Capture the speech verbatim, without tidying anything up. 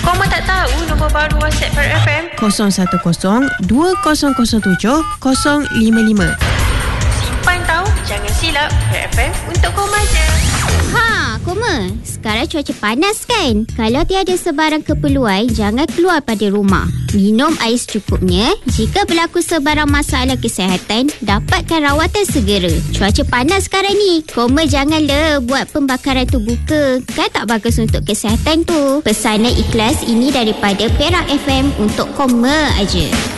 Koma tak tahu nombor baru WhatsApp Farah F M? kosong satu kosong dua kosong kosong tujuh kosong lima lima. Simpan tahu, jangan silap. Farah F M untuk Koma je. Ha, Koma, sekarang cuaca panas kan? Kalau tiada sebarang keperluan, jangan keluar pada rumah. Minum air secukupnya. Jika berlaku sebarang masalah kesihatan, dapatkan rawatan segera. Cuaca panas sekarang ni. Koma janganlah buat pembakaran terbuka. Kan tak bagus untuk kesihatan tu. Pesanan ikhlas ini daripada Perak F M untuk Koma aja.